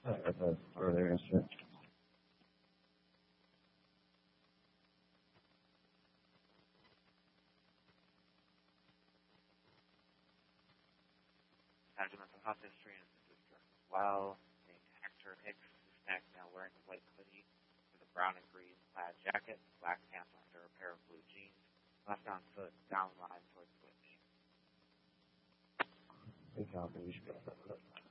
earlier yesterday. Management of House History and Institute Director as well, named Hector Hicks, who's next now wearing a white hoodie with a brown and green plaid jacket, black pants under a pair of blue jeans, left on foot, down line towards Switch. Big copy.